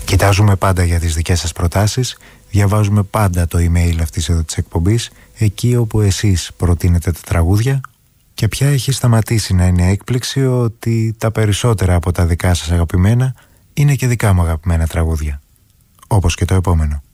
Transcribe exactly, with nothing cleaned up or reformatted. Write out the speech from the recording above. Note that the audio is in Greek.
Κοιτάζουμε πάντα για τις δικές σας προτάσεις, διαβάζουμε πάντα το email αυτής εδώ της εκπομπής, εκεί όπου εσείς προτείνετε τα τραγούδια, και πια έχει σταματήσει να είναι έκπληξη ότι τα περισσότερα από τα δικά σας αγαπημένα είναι και δικά μου αγαπημένα τραγούδια. Όπως και το επόμενο.